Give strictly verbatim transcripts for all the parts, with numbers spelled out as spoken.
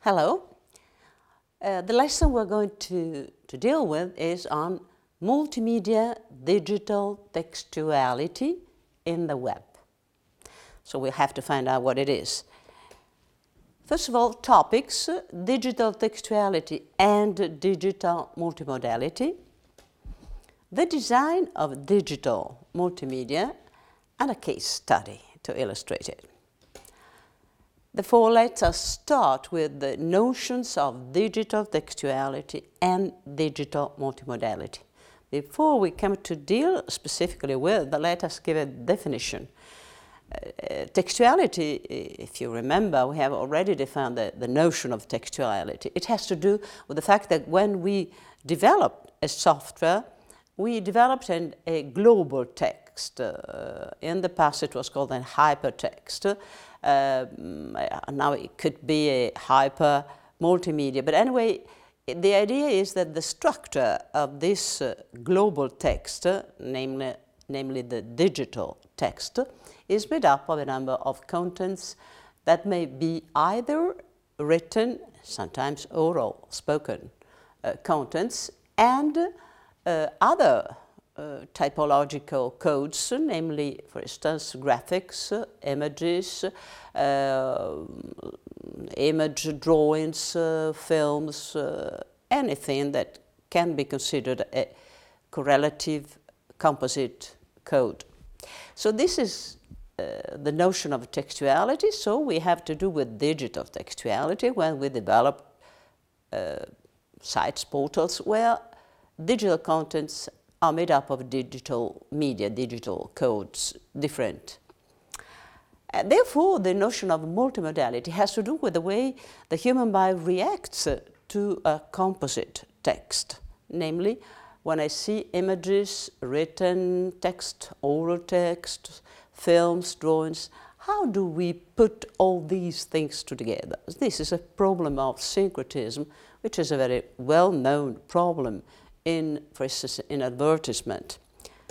Hello. Uh, the lesson we're going to, to deal with is on multimedia digital textuality in the web. So we have to find out what it is. First of all, topics, uh, digital textuality and digital multimodality, the design of digital multimedia, and a case study to illustrate it. Therefore, let us start with the notions of digital textuality and digital multimodality. Before we come to deal specifically with, let us give a definition. Uh, textuality, if you remember, we have already defined the, the notion of textuality. It has to do with the fact that when we developed a software, we developed an, a global text. Uh, in the past it was called a hypertext. Uh, now it could be a hyper multimedia. But anyway, the idea is that the structure of this uh, global text, uh, namely, namely the digital text, is made up of a number of contents that may be either written, sometimes oral, spoken uh, contents, and uh, other uh, typological codes, namely, for instance, graphics, uh, images, uh, image drawings, uh, films, uh, anything that can be considered a correlative composite code. So this is uh, the notion of textuality. So we have to do with digital textuality when we develop uh, sites, portals, where digital contents are made up of digital media, digital codes, different. Uh, therefore, the notion of multimodality has to do with the way the human mind reacts uh, to a composite text. Namely, when I see images, written text, oral text, films, drawings, how do we put all these things together? This is a problem of syncretism, which is a very well-known problem in, for instance, in advertisement.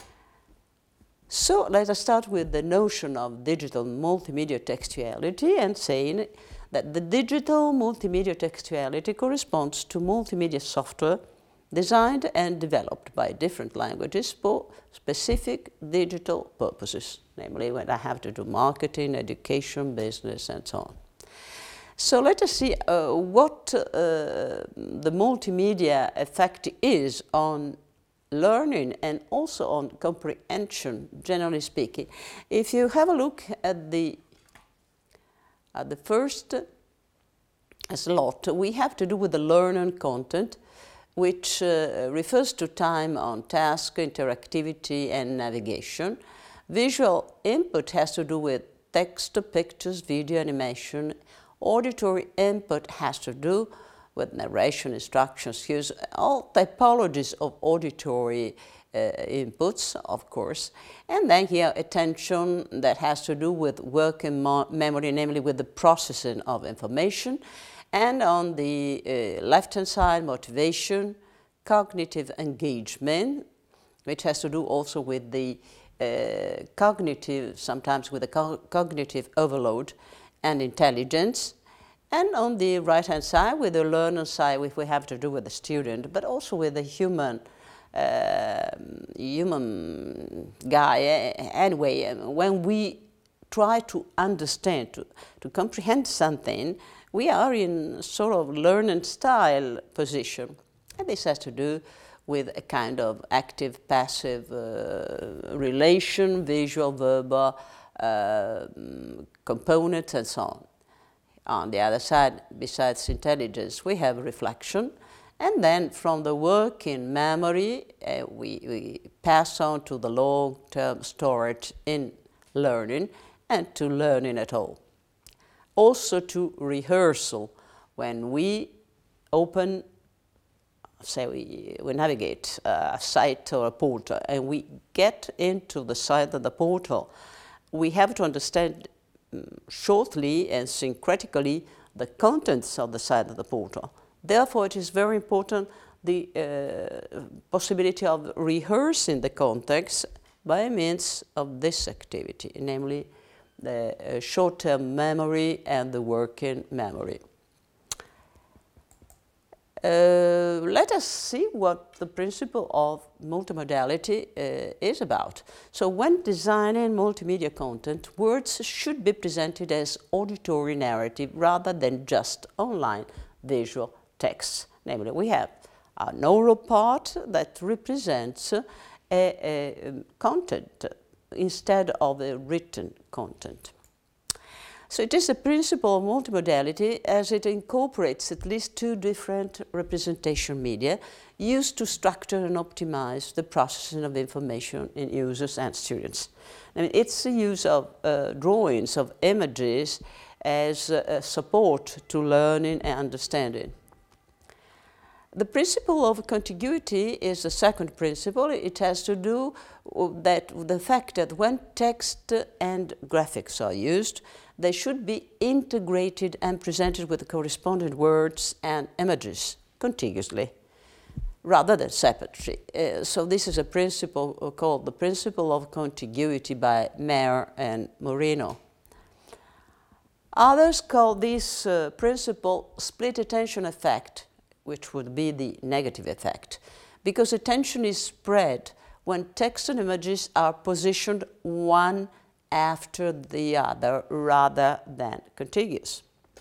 So let us start with the notion of digital multimedia textuality and saying that the digital multimedia textuality corresponds to multimedia software designed and developed by different languages for specific digital purposes, namely when I have to do marketing, education, business, and so on. So let us see uh, what uh, the multimedia effect is on learning and also on comprehension, generally speaking. If you have a look at the, at the first slot, we have to do with the learning content, which uh, refers to time on task, interactivity, and navigation. Visual input has to do with text, pictures, video, animation. Auditory input has to do with narration, instructions, cues, all typologies of auditory uh, inputs, of course. And then here, attention, that has to do with working memory, namely with the processing of information. And on the uh, left-hand side, motivation, cognitive engagement, which has to do also with the uh, cognitive, sometimes with the co cognitive overload and intelligence. And on the right-hand side, with the learner side, if we have to do with the student, but also with the human, uh, human guy. Anyway, when we try to understand, to, to comprehend something, we are in sort of learning style position. And this has to do with a kind of active-passive uh, relation, visual, verbal uh, components, and so on. On the other side, besides intelligence, we have reflection. And then from the working memory, uh, we, we pass on to the long-term storage in learning and to learning at all. Also to rehearsal, when we open, say we, we navigate a site or a portal and we get into the site of the portal, we have to understand um, shortly and syncretically the contents of the site of the portal. Therefore, it is very important the uh, possibility of rehearsing the context by means of this activity, namely the uh, short-term memory and the working memory. Uh, let us see what the principle of multimodality uh, is about. So when designing multimedia content, words should be presented as auditory narrative rather than just online visual texts. Namely, we have an oral part that represents a, a content instead of a written content. So it is a principle of multimodality as it incorporates at least two different representation media used to structure and optimize the processing of information in users and students. I mean, it's the use of uh, drawings, of images as a support to learning and understanding. The principle of contiguity is the second principle. It has to do with that, with the fact that when text and graphics are used, they should be integrated and presented with the corresponding words and images contiguously, rather than separately. Uh, so this is a principle called the principle of contiguity by Mayer and Moreno. Others call this uh, principle split attention effect, which would be the negative effect, because attention is spread when text and images are positioned one after the other rather than contiguous.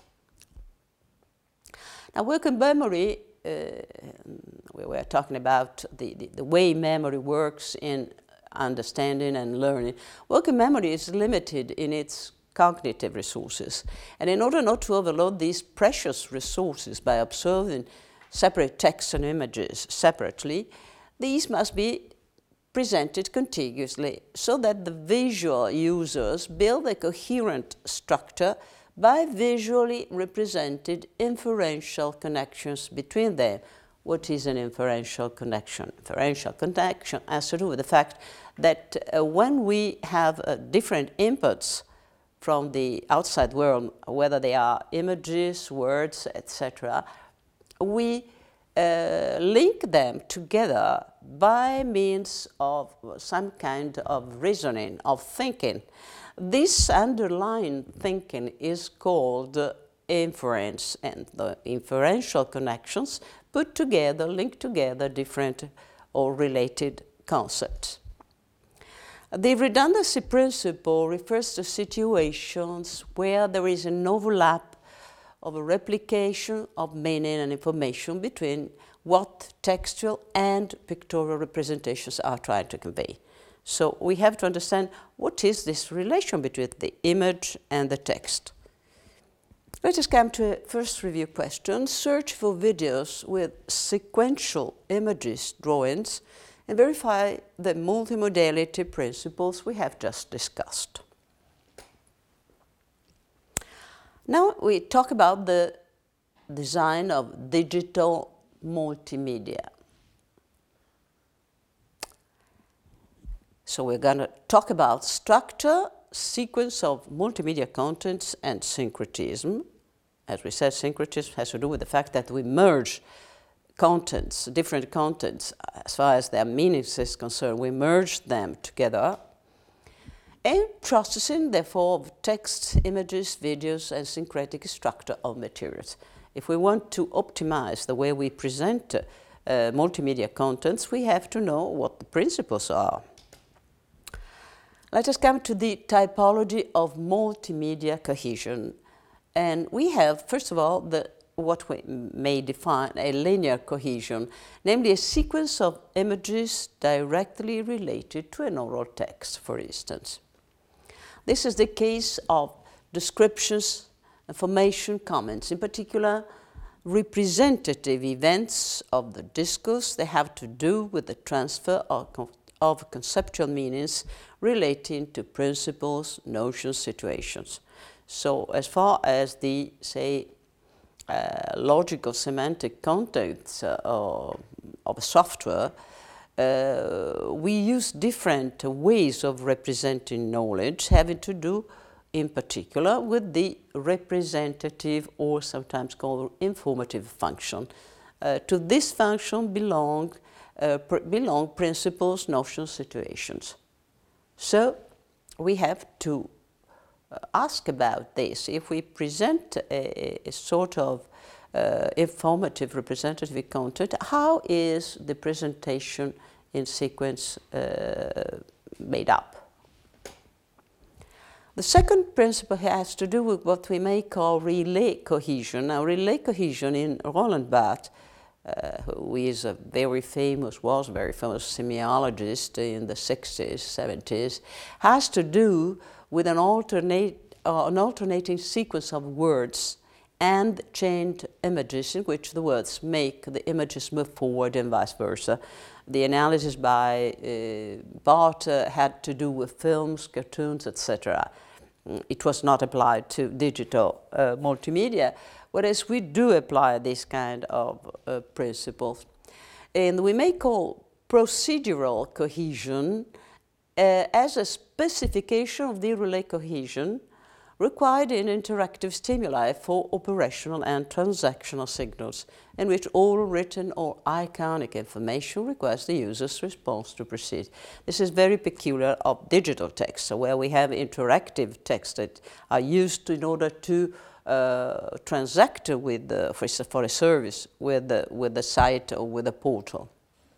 Now, working memory, uh, we were talking about the, the, the way memory works in understanding and learning. Working memory is limited in its cognitive resources, and in order not to overload these precious resources by observing separate texts and images separately, these must be presented contiguously so that the visual users build a coherent structure by visually represented inferential connections between them. What is an inferential connection? Inferential connection has to do with the fact that uh, when we have uh, different inputs from the outside world, whether they are images, words, et cetera, we uh, link them together by means of some kind of reasoning, of thinking. This underlying thinking is called uh, inference, and the inferential connections put together, link together different or related concepts. The redundancy principle refers to situations where there is an overlap of a replication of meaning and information between what textual and pictorial representations are trying to convey. So we have to understand what is this relation between the image and the text. Let us come to a first review question. Search for videos with sequential images, drawings, and verify the multimodality principles we have just discussed. Now we talk about the design of digital multimedia. So we're going to talk about structure, sequence of multimedia contents, and syncretism. As we said, syncretism has to do with the fact that we merge contents, different contents, as far as their meanings is concerned, we merge them together. And processing, therefore, of text, images, videos, and syncretic structure of materials. If we want to optimize the way we present uh, multimedia contents, we have to know what the principles are. Let us come to the typology of multimedia cohesion. And we have, first of all, the, what we may define a linear cohesion, namely a sequence of images directly related to an oral text, for instance. This is the case of descriptions, information, comments, in particular representative events of the discourse. They have to do with the transfer of, of conceptual meanings relating to principles, notions, situations. So as far as the, say, uh, logical semantic contents uh, of software, Uh, we use different ways of representing knowledge having to do in particular with the representative or sometimes called informative function. Uh, to this function belong, uh, pr belong principles, notions, situations. So we have to uh, ask about this. If we present a, a sort of uh, informative representative content, how is the presentation in sequence uh, made up? The second principle has to do with what we may call relay cohesion. Now, relay cohesion in Roland Barthes, uh, who is a very famous, was a very famous semiologist in the sixties, seventies, has to do with an, alternate, uh, an alternating sequence of words and chained images in which the words make the images move forward and vice versa. The analysis by uh, Barthes uh, had to do with films, cartoons, et cetera. It was not applied to digital uh, multimedia, whereas we do apply this kind of uh, principles. And we may call procedural cohesion uh, as a specification of the relay cohesion required in interactive stimuli for operational and transactional signals, in which all written or iconic information requires the user's response to proceed. This is very peculiar of digital text, so where we have interactive text that are used in order to uh, transact with, the, for, for a service with the, with the site or with a portal.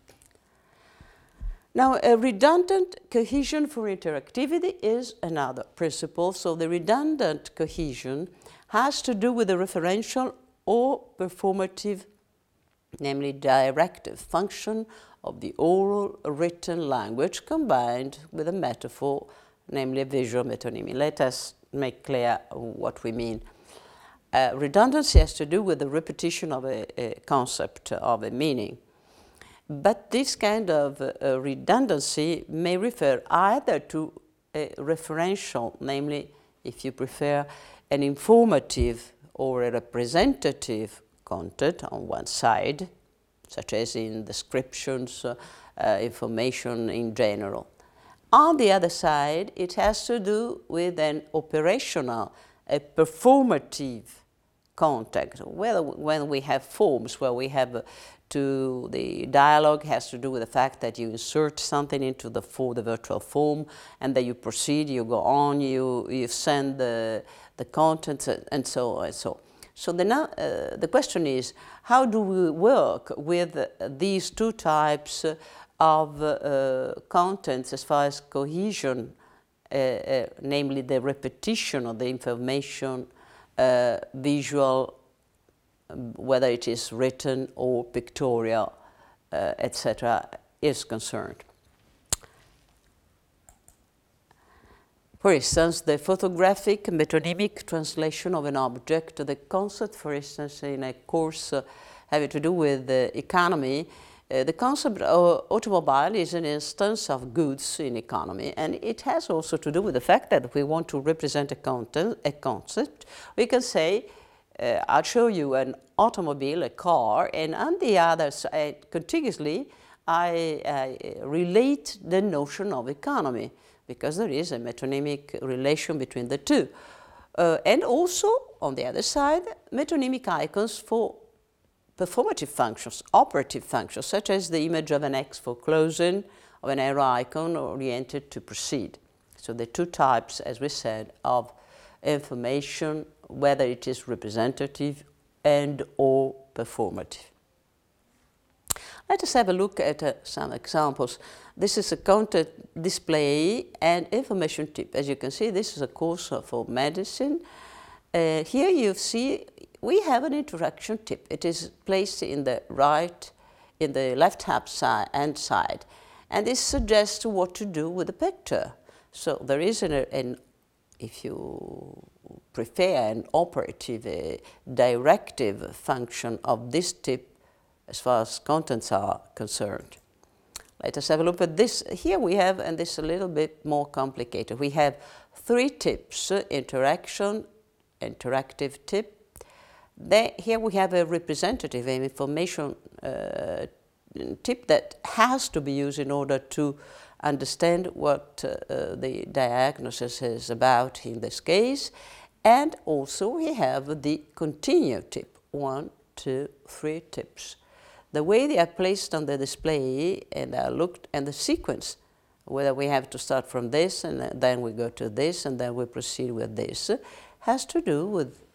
Now, a redundant cohesion for interactivity is another principle. So the redundant cohesion has to do with the referential or performative, namely directive function of the oral written language combined with a metaphor, namely a visual metonymy. Let us make clear what we mean. Uh, redundancy has to do with the repetition of a, a concept, of a meaning. But this kind of uh, redundancy may refer either to a referential, namely, if you prefer, an informative or a representative content on one side, such as in descriptions, uh, uh, information in general. On the other side, it has to do with an operational, a performative context, whether when we have forms where we have uh, to the dialogue has to do with the fact that you insert something into the, for the virtual form, and then you proceed, you go on, you, you send the, the contents, and so on and so on. So the, uh, the question is, how do we work with uh, these two types of uh, contents as far as cohesion, uh, uh, namely the repetition of the information, uh, visual, whether it is written or pictorial, uh, et cetera, is concerned. For instance, the photographic metonymic translation of an object, the concept, for instance, in a course uh, having to do with the economy, uh, the concept of automobile is an instance of goods in economy, and it has also to do with the fact that if we want to represent a, content, a concept, we can say, Uh, I'll show you an automobile, a car, and on the other side, contiguously, I, I relate the notion of economy, because there is a metonymic relation between the two. Uh, and also, on the other side, metonymic icons for performative functions, operative functions, such as the image of an X for closing, of an arrow icon oriented to proceed. So the two types, as we said, of information, whether it is representative and or performative. Let us have a look at uh, some examples. This is a content display and information tip. As you can see, this is a course for medicine. Uh, here you see we have an interaction tip. It is placed in the right, in the left-hand side, side, and this suggests what to do with the picture. So there is an, an if you prefer, an operative, a directive function of this tip as far as contents are concerned. Let us have a look at this. Here we have, and this is a little bit more complicated, we have three tips, uh, interaction, interactive tip. Then, here we have a representative an information uh, tip that has to be used in order to understand what uh, uh, the diagnosis is about in this case. And also we have the continue tip, one, two, three tips. The way they are placed on the display and are looked, and the sequence, whether we have to start from this and then we go to this and then we proceed with this, has to do with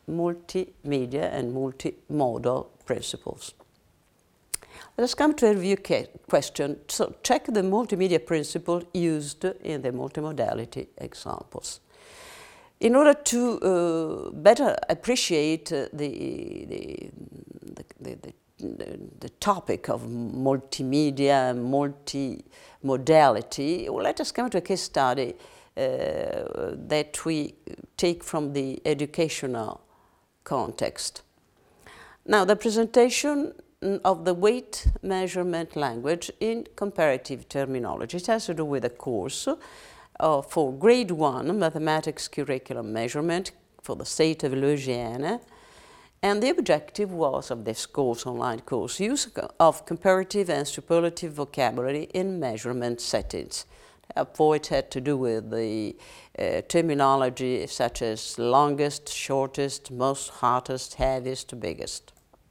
multimedia and multimodal principles. Let us come to a review question. So check the multimedia principle used in the multimodality examples. In order to uh, better appreciate uh, the, the, the, the, the, the topic of multimedia and multimodality, let us come to a case study uh, that we take from the educational context. Now, the presentation of the weight measurement language in comparative terminology. It has to do with a course uh, for grade one mathematics curriculum measurement for the state of Louisiana. And the objective was of this course, online course, use of comparative and superlative vocabulary in measurement settings. Therefore, it had to do with the uh, terminology such as longest, shortest, most, hottest, heaviest, biggest.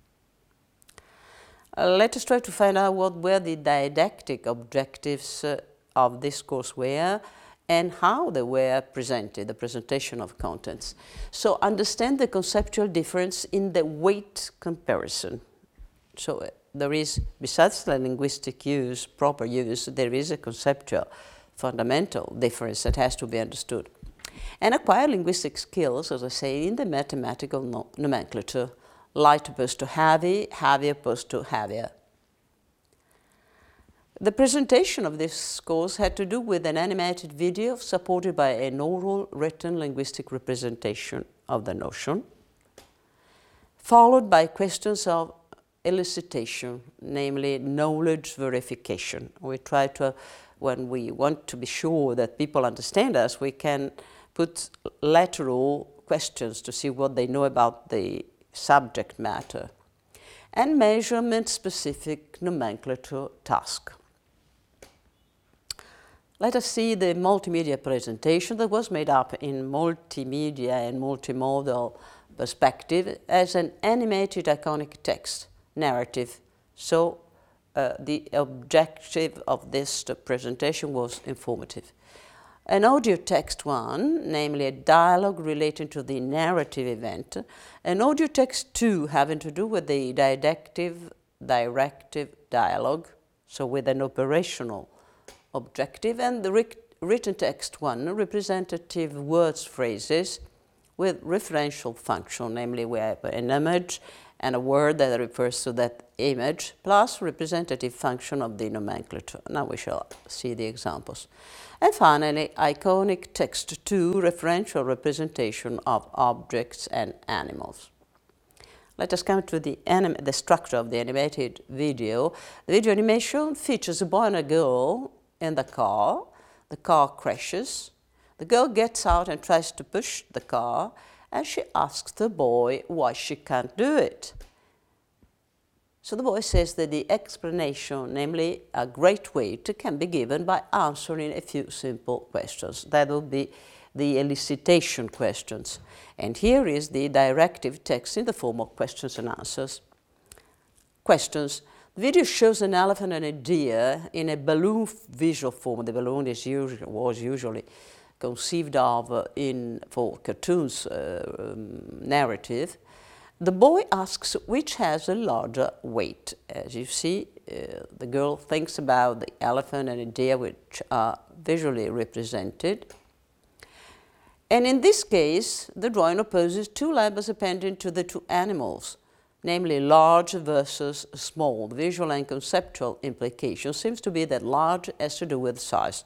Uh, let us try to find out what were the didactic objectives uh, of this courseware and how they were presented, the presentation of contents. So understand the conceptual difference in the weight comparison. So uh, there is, besides the linguistic use, proper use, there is a conceptual fundamental difference that has to be understood. And acquire linguistic skills, as I say, in the mathematical no nomenclature. Light opposed to heavy, heavy opposed to heavier. The presentation of this course had to do with an animated video supported by an oral written linguistic representation of the notion, followed by questions of elicitation, namely knowledge verification. We try to, when we want to be sure that people understand us, we can put lateral questions to see what they know about the subject matter, and measurement-specific nomenclature task. Let us see the multimedia presentation that was made up in multimedia and multimodal perspective as an animated iconic text narrative. So uh, the objective of this presentation was informative. An audio text one, namely a dialogue relating to the narrative event, an audio text two having to do with the didactive, directive dialogue, so with an operational objective, and the written text one, representative words, phrases with referential function, namely we have an image and a word that refers to that image, plus representative function of the nomenclature. Now we shall see the examples. And finally, iconic text two, referential representation of objects and animals. Let us come to the, the structure of the animated video. The video animation features a boy and a girl in the car. The car crashes. The girl gets out and tries to push the car, and she asks the boy why she can't do it. So the boy says that the explanation, namely a great weight, can be given by answering a few simple questions. That will be the elicitation questions. And here is the directive text in the form of questions and answers. Questions. The video shows an elephant and a deer in a balloon visual form. The balloon is usually, was usually conceived of uh, in, for cartoons uh, um, narrative. The boy asks which has a larger weight. As you see, uh, the girl thinks about the elephant and a deer, which are visually represented. And in this case, the drawing opposes two labels appended to the two animals, namely large versus small. The visual and conceptual implication seems to be that large has to do with size.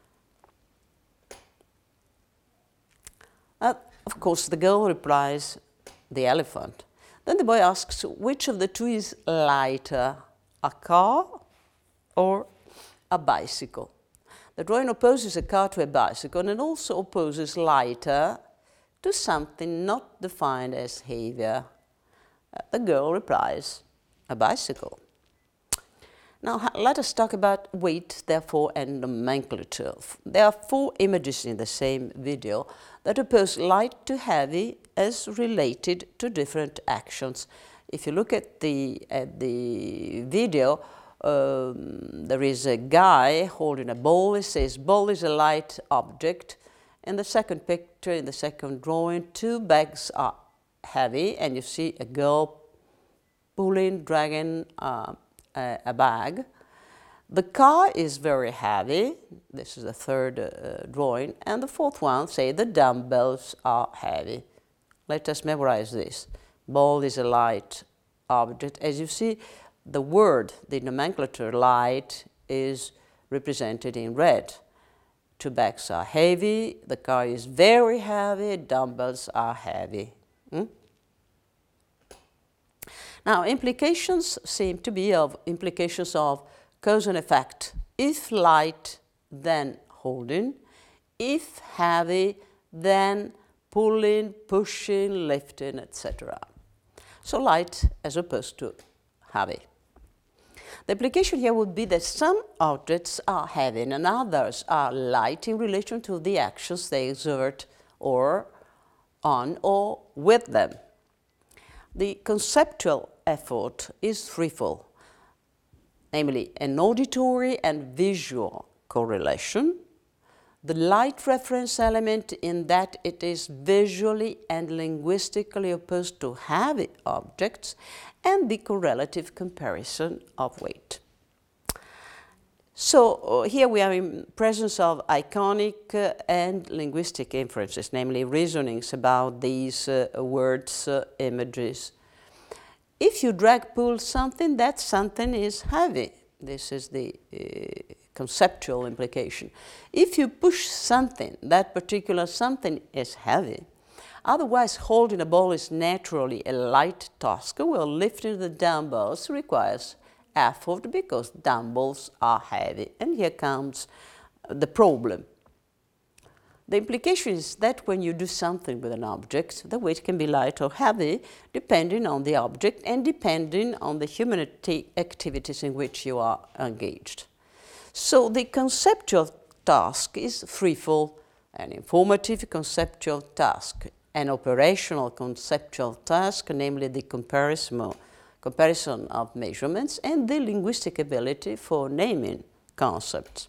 Uh, of course, the girl replies, the elephant. Then the boy asks which of the two is lighter, a car or a bicycle. The drawing opposes a car to a bicycle and also opposes lighter to something not defined as heavier. Uh, the girl replies, a bicycle. Now let us talk about weight, therefore, and nomenclature. There are four images in the same video that oppose light to heavy as related to different actions. If you look at the, at the video, um, there is a guy holding a ball. He says, ball is a light object. In the second picture, in the second drawing, two bags are heavy, and you see a girl pulling, dragging uh, a, a bag. The car is very heavy. This is the third uh, drawing. And the fourth one, say the dumbbells are heavy. Let us memorize this. Ball is a light object. As you see, the word, the nomenclature light, is represented in red. Two bags are heavy, the car is very heavy, dumbbells are heavy. Hmm? Now, implications seem to be of implications of cause and effect. If light, then holding. If heavy, then pulling, pushing, lifting, et cetera. So light as opposed to heavy. The implication here would be that some objects are heavy and others are light in relation to the actions they exert or on or with them. The conceptual effort is threefold, namely an auditory and visual correlation, the light reference element in that it is visually and linguistically opposed to heavy objects, and the correlative comparison of weight. So uh, here we are in presence of iconic uh, and linguistic inferences, namely reasonings about these uh, words, uh, images. If you drag pull something, that something is heavy. This is the uh, conceptual implication. If you push something, that particular something is heavy. Otherwise, holding a ball is naturally a light task, while lifting the dumbbells requires effort because dumbbells are heavy. And here comes the problem. The implication is that when you do something with an object, the weight can be light or heavy depending on the object and depending on the human activities in which you are engaged. So the conceptual task is threefold: an informative conceptual task, an operational conceptual task, namely the comparison, comparison of measurements, and the linguistic ability for naming concepts.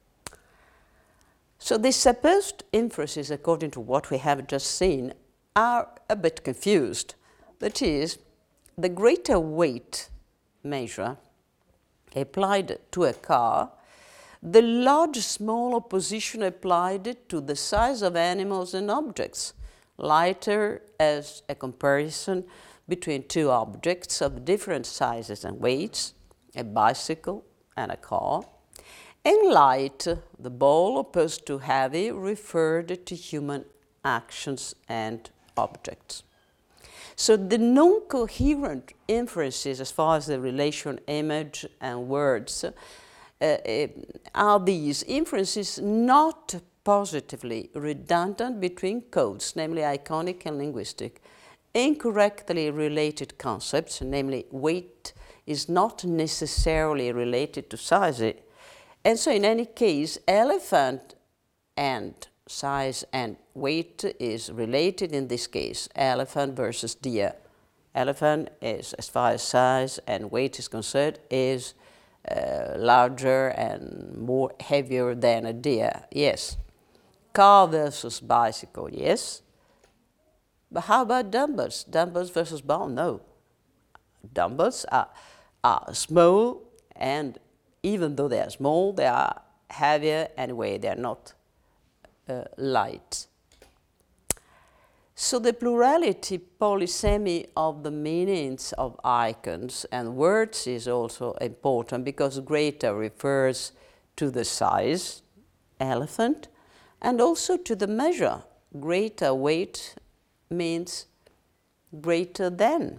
So the supposed inferences, according to what we have just seen, are a bit confused. That is, the greater weight measure applied to a car, the large-small opposition applied to the size of animals and objects, lighter as a comparison between two objects of different sizes and weights, a bicycle and a car, and light, the ball opposed to heavy, referred to human actions and objects. So the non-coherent inferences as far as the relation image and words uh, uh, are these inferences not positively redundant between codes, namely iconic and linguistic, incorrectly related concepts, namely weight is not necessarily related to size. And so in any case, elephant and size and weight is related in this case, elephant versus deer. Elephant is, as far as size and weight is concerned, is uh, larger and more heavier than a deer, yes. Car versus bicycle, yes. But how about dumbbells? Dumbbells versus ball? No. Dumbbells are, are small, and even though they are small, they are heavier anyway, they are not uh, light. So the plurality, polysemy of the meanings of icons and words is also important because greater refers to the size, elephant, and also to the measure. Greater weight means greater than.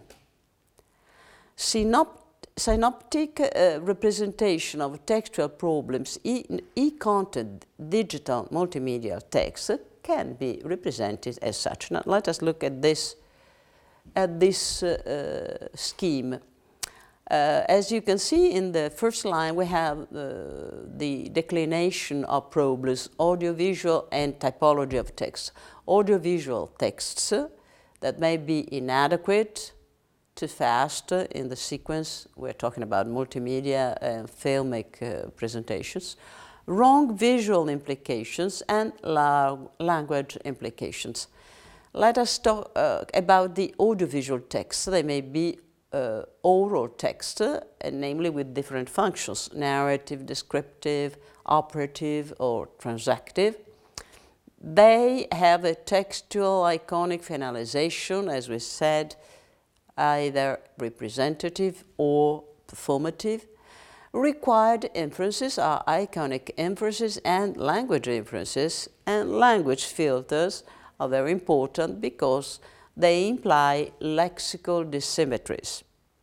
Synop synoptic uh, representation of textual problems in e-content digital multimedia text can be represented as such. Now let us look at this, at this uh, uh, scheme. Uh, as you can see in the first line, we have uh, the declination of problems, audiovisual and typology of text. Audiovisual texts uh, that may be inadequate, too fast uh, in the sequence. We're talking about multimedia and filmic uh, presentations. Wrong visual implications and la language implications. Let us talk uh, about the audiovisual text. They may be uh, oral text, uh, and namely with different functions, narrative, descriptive, operative, or transactive. They have a textual iconic finalization, as we said, either representative or performative. Required inferences are iconic inferences and language inferences, and language filters are very important because they imply lexical dissymmetries.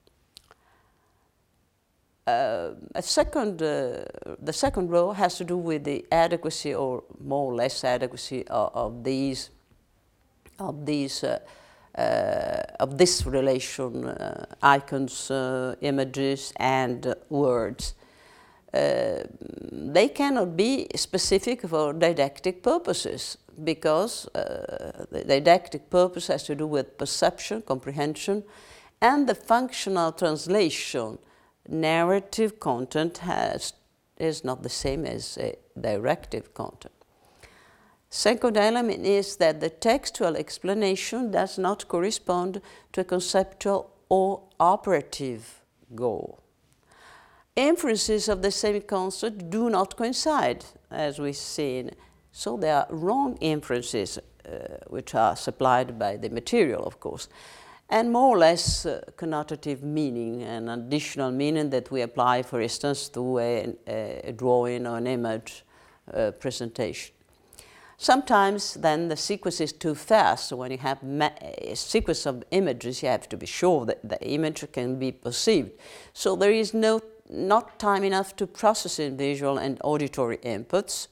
Uh, a second, uh, the second row has to do with the adequacy or more or less adequacy of, of these, of these, uh, uh, of this relation, uh, icons, uh, images, and uh, words. Uh, they cannot be specific for didactic purposes because uh, the didactic purpose has to do with perception, comprehension, and the functional translation. Narrative content has, is not the same as a directive content. Second element is that the textual explanation does not correspond to a conceptual or operative goal. Inferences of the same concept do not coincide, as we've seen, so there are wrong inferences uh, which are supplied by the material, of course, and more or less uh, connotative meaning, an additional meaning that we apply, for instance, to a, a drawing or an image uh, presentation. Sometimes then the sequence is too fast, so when you have a sequence of images, you have to be sure that the image can be perceived. So there is no, not time enough to process in visual and auditory inputs.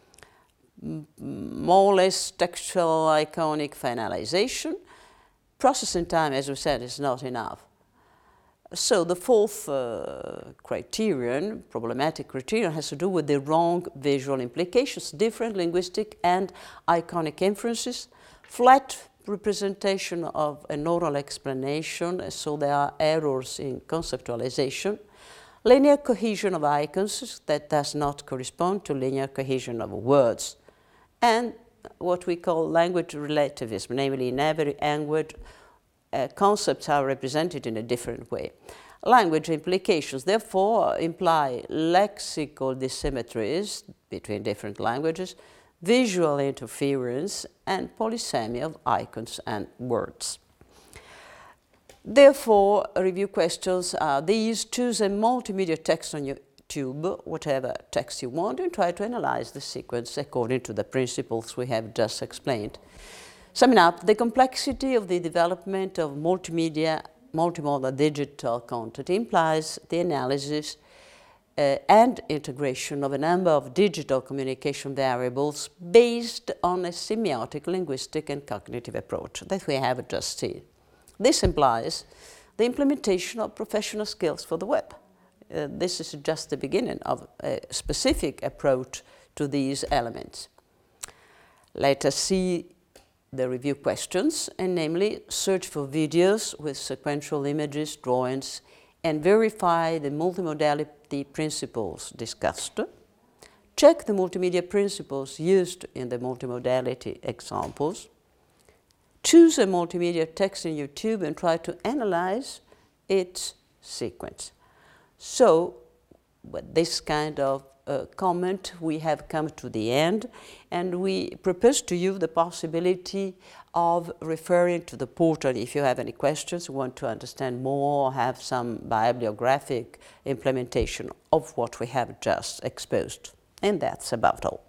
More or less textual iconic finalization. Processing time, as we said, is not enough. So the fourth uh, criterion, problematic criterion, has to do with the wrong visual implications, different linguistic and iconic inferences, flat representation of an oral explanation, so there are errors in conceptualization, linear cohesion of icons that does not correspond to linear cohesion of words, and what we call language relativism, namely in every language uh, concepts are represented in a different way. Language implications therefore imply lexical dissymmetries between different languages, visual interference, and polysemy of icons and words. Therefore, review questions are these: choose a multimedia text on your tube, whatever text you want, and try to analyze the sequence according to the principles we have just explained. Summing up, the complexity of the development of multimedia, multimodal digital content implies the analysis uh, and integration of a number of digital communication variables based on a semiotic, linguistic, and cognitive approach that we have just seen. This implies the implementation of professional skills for the web. Uh, this is just the beginning of a specific approach to these elements. Let us see the review questions, and namely search for videos with sequential images, drawings, and verify the multimodality principles discussed. Check the multimedia principles used in the multimodality examples. Choose a multimedia text in YouTube and try to analyze its sequence. So, with this kind of uh, comment, we have come to the end, and we propose to you the possibility of referring to the portal if you have any questions, want to understand more, or have some bibliographic implementation of what we have just exposed. And that's about all.